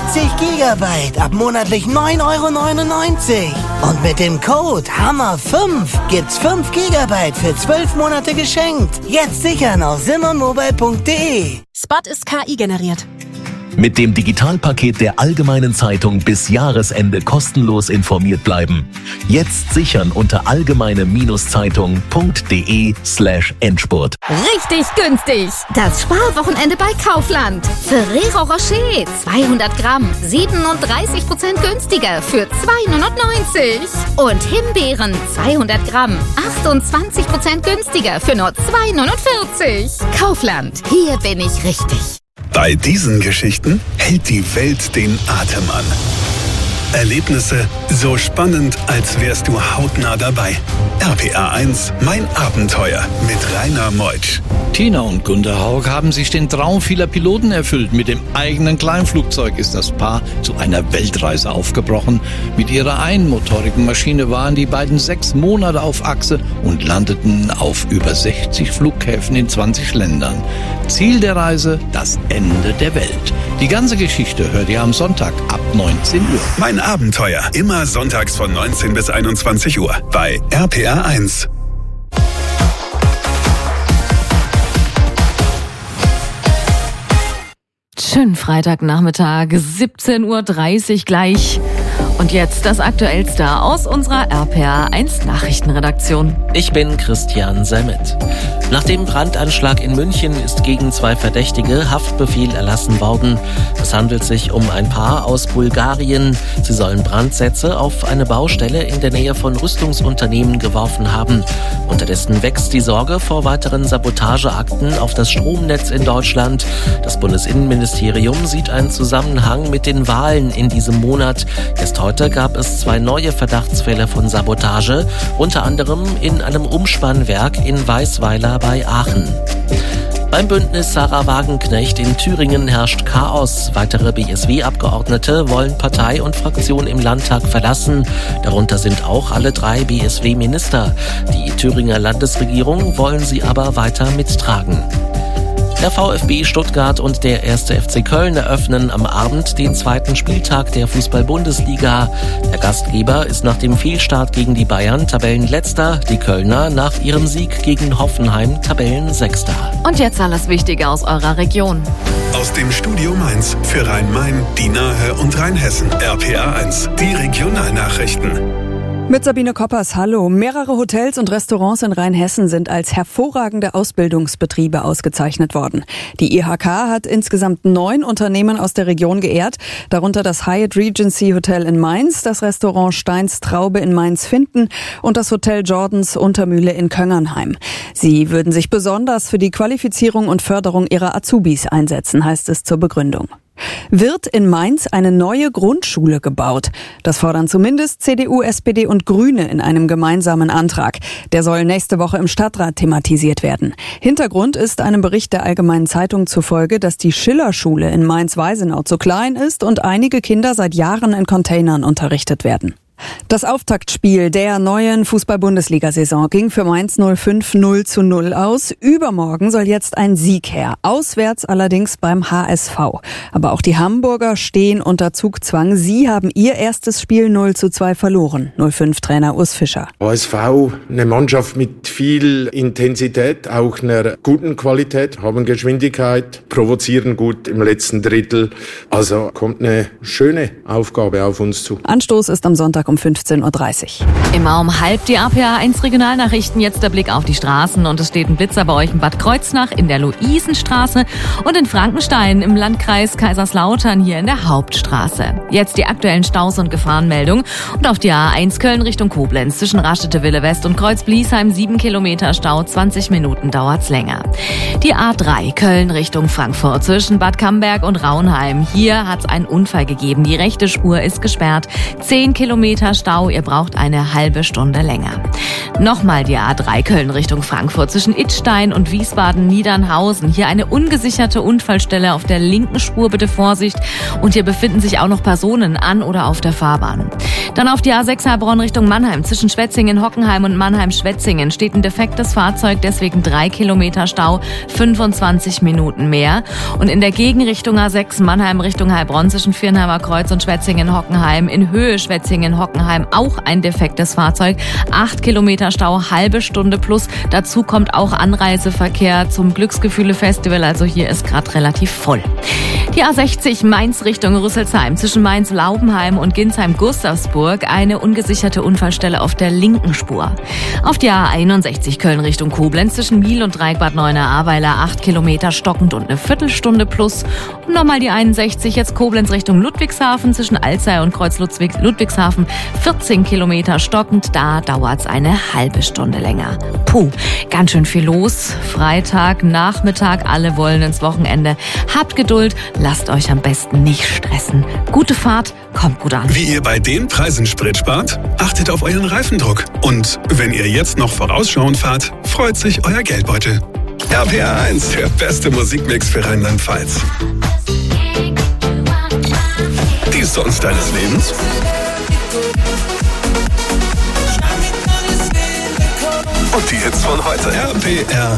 Gigabyte ab monatlich 9,99 €. Und mit dem Code HAMMER5 gibt's 5 Gigabyte für 12 Monate geschenkt. Jetzt sichern auf simmonmobile.de. Spot ist KI generiert. Mit dem Digitalpaket der Allgemeinen Zeitung bis Jahresende kostenlos informiert bleiben. Jetzt sichern unter allgemeine-zeitung.de/Endspurt. Richtig günstig! Das Sparwochenende bei Kaufland. Ferrero Rocher 200 Gramm 37% günstiger für 2,99 €. Und Himbeeren 200 Gramm 28% günstiger für nur 2,49 €. Kaufland, hier bin ich richtig. Bei diesen Geschichten hält die Welt den Atem an. Erlebnisse so spannend, als wärst du hautnah dabei. RPA 1, mein Abenteuer mit Rainer Meutsch. Tina und Günter Haug haben sich den Traum vieler Piloten erfüllt. Mit dem eigenen Kleinflugzeug ist das Paar zu einer Weltreise aufgebrochen. Mit ihrer einmotorigen Maschine waren die beiden 6 Monate auf Achse und landeten auf über 60 Flughäfen in 20 Ländern. Ziel der Reise, das Ende der Welt. Die ganze Geschichte hört ihr am Sonntag ab 19 Uhr. Mein Abenteuer, immer sonntags von 19 bis 21 Uhr bei RPA 1. Schönen Freitagnachmittag, 17:30 Uhr gleich. Und jetzt das Aktuellste aus unserer RPA 1 Nachrichtenredaktion. Ich bin Christian Semmet. Nach dem Brandanschlag in München ist gegen 2 Verdächtige Haftbefehl erlassen worden. Es handelt sich um ein Paar aus Bulgarien. Sie sollen Brandsätze auf eine Baustelle in der Nähe von Rüstungsunternehmen geworfen haben. Unterdessen wächst die Sorge vor weiteren Sabotageakten auf das Stromnetz in Deutschland. Das Bundesinnenministerium sieht einen Zusammenhang mit den Wahlen in diesem Monat. Erst heute gab es 2 neue Verdachtsfälle von Sabotage, unter anderem in einem Umspannwerk in Weißweiler bei Aachen. Beim Bündnis Sarah Wagenknecht in Thüringen herrscht Chaos. Weitere BSW-Abgeordnete wollen Partei und Fraktion im Landtag verlassen. Darunter sind auch alle 3 BSW-Minister. Die Thüringer Landesregierung wollen sie aber weiter mittragen. Der VfB Stuttgart und der 1. FC Köln eröffnen am Abend den 2. Spieltag der Fußball-Bundesliga. Der Gastgeber ist nach dem Fehlstart gegen die Bayern Tabellenletzter, die Kölner nach ihrem Sieg gegen Hoffenheim Tabellensechster. Und jetzt alles Wichtige aus eurer Region. Aus dem Studio Mainz für Rhein-Main, die Nahe und Rheinhessen. RPA 1, die Regionalnachrichten. Mit Sabine Koppers, hallo. Mehrere Hotels und Restaurants in Rheinhessen sind als hervorragende Ausbildungsbetriebe ausgezeichnet worden. Die IHK hat insgesamt 9 Unternehmen aus der Region geehrt, darunter das Hyatt Regency Hotel in Mainz, das Restaurant Steins Traube in Mainz-Finthen und das Hotel Jordans Untermühle in Köngernheim. Sie würden sich besonders für die Qualifizierung und Förderung ihrer Azubis einsetzen, heißt es zur Begründung. Wird in Mainz eine neue Grundschule gebaut? Das fordern zumindest CDU, SPD und Grüne in einem gemeinsamen Antrag. Der soll nächste Woche im Stadtrat thematisiert werden. Hintergrund ist einem Bericht der Allgemeinen Zeitung zufolge, dass die Schillerschule in Mainz-Weisenau zu klein ist und einige Kinder seit Jahren in Containern unterrichtet werden. Das Auftaktspiel der neuen Fußball-Bundesliga-Saison ging für Mainz 05 0:0 aus. Übermorgen soll jetzt ein Sieg her. Auswärts allerdings beim HSV. Aber auch die Hamburger stehen unter Zugzwang. Sie haben ihr erstes Spiel 0:2 verloren. 05-Trainer Urs Fischer. HSV, eine Mannschaft mit viel Intensität, auch einer guten Qualität, haben Geschwindigkeit, provozieren gut im letzten Drittel. Also kommt eine schöne Aufgabe auf uns zu. Anstoß ist am Sonntag um 15:30 Uhr. Immer um halb die RPA 1 Regionalnachrichten. Jetzt der Blick auf die Straßen. Und es steht ein Blitzer bei euch in Bad Kreuznach, in der Luisenstraße und in Frankenstein im Landkreis Kaiserslautern hier in der Hauptstraße. Jetzt die aktuellen Staus- und Gefahrenmeldungen. Und auf die A1 Köln Richtung Koblenz zwischen Raschete-Wille West und Kreuz-Bliesheim 7 Kilometer Stau, 20 Minuten dauert's länger. Die A3 Köln Richtung Frankfurt zwischen Bad Camberg und Raunheim. Hier hat's einen Unfall gegeben. Die rechte Spur ist gesperrt. 10 Kilometer Kilometer Stau, ihr braucht eine halbe Stunde länger. Nochmal die A3 Köln Richtung Frankfurt zwischen Idstein und Wiesbaden-Niedernhausen. Hier eine ungesicherte Unfallstelle auf der linken Spur, bitte Vorsicht. Und hier befinden sich auch noch Personen an oder auf der Fahrbahn. Dann auf die A6 Heilbronn Richtung Mannheim zwischen Schwetzingen-Hockenheim und Mannheim-Schwetzingen steht ein defektes Fahrzeug, deswegen 3 Kilometer Stau, 25 Minuten mehr. Und in der Gegenrichtung A6 Mannheim Richtung Heilbronn zwischen Viernheimer Kreuz und Schwetzingen-Hockenheim in Höhe Schwetzingen-Hockenheim auch ein defektes Fahrzeug, 8 Kilometer Stau, halbe Stunde plus. Dazu kommt auch Anreiseverkehr zum Glücksgefühle-Festival, also hier ist gerade relativ voll. Die A60 Mainz Richtung Rüsselsheim zwischen Mainz-Laubenheim und Ginsheim-Gustavsburg eine ungesicherte Unfallstelle auf der linken Spur. Auf die A61 Köln Richtung Koblenz zwischen Miel und Dreieckbad Neuenahr-Ahrweiler 8 Kilometer stockend und eine Viertelstunde plus. Und nochmal die 61 jetzt Koblenz Richtung Ludwigshafen zwischen Alzey und Kreuz-Ludwigshafen 14 Kilometer stockend, da dauert's eine halbe Stunde länger. Puh, ganz schön viel los. Freitag, Nachmittag, alle wollen ins Wochenende. Habt Geduld, lasst euch am besten nicht stressen. Gute Fahrt, kommt gut an. Wie ihr bei den Preisen Sprit spart? Achtet auf euren Reifendruck. Und wenn ihr jetzt noch vorausschauend fahrt, freut sich euer Geldbeutel. RPR 1, der beste Musikmix für Rheinland-Pfalz. Die Songs deines Lebens? Und die Hits von heute. RPR